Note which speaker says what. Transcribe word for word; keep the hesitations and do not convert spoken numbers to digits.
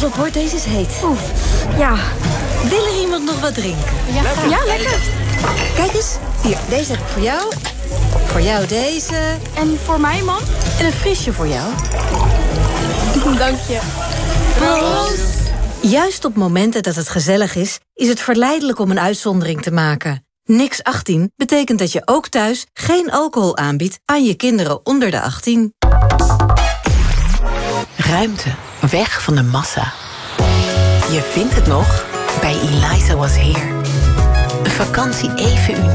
Speaker 1: op hoor, deze is heet.
Speaker 2: Oeh, ja.
Speaker 1: Wil er iemand nog wat drinken?
Speaker 2: Ja, lekker. Ja, lekker.
Speaker 1: Kijk eens, hier, deze heb ik voor jou. Voor jou deze.
Speaker 2: En voor mij, man?
Speaker 1: En een frisje voor jou.
Speaker 2: Dank je.
Speaker 1: Proost. Juist op momenten dat het gezellig is, is het verleidelijk om een uitzondering te maken. Niks achttien betekent dat je ook thuis geen alcohol aanbiedt aan je kinderen onder de achttien.
Speaker 3: Ruimte, weg van de massa. Je vindt het nog bij Eliza Was Here. Een vakantie even uniek